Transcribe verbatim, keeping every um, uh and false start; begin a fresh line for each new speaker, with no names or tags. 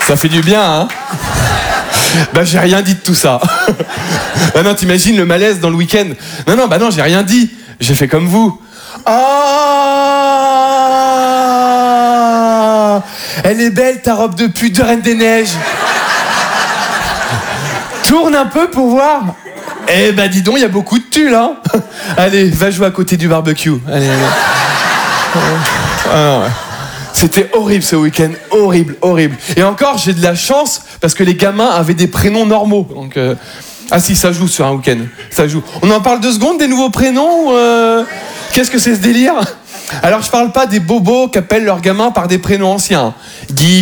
Ça fait du bien, hein? Bah j'ai rien dit de tout ça. Bah non, t'imagines le malaise dans le week-end. Non, non, bah non, j'ai rien dit. J'ai fait comme vous. Ah, elle est belle ta robe de pute de Reine des Neiges. Tourne un peu pour voir. Eh bah dis donc, il y a beaucoup de tulle, hein. Allez, va jouer à côté du barbecue. Allez, allez. Ah, non, ouais. C'était horrible ce week-end, horrible, horrible. Et encore, j'ai de la chance parce que les gamins avaient des prénoms normaux. Donc, euh... ah si, ça joue sur un week-end, ça joue. On en parle deux secondes des nouveaux prénoms ou euh... Qu'est-ce que c'est ce délire? Alors, je parle pas des bobos qui appellent leurs gamins par des prénoms anciens. Guy,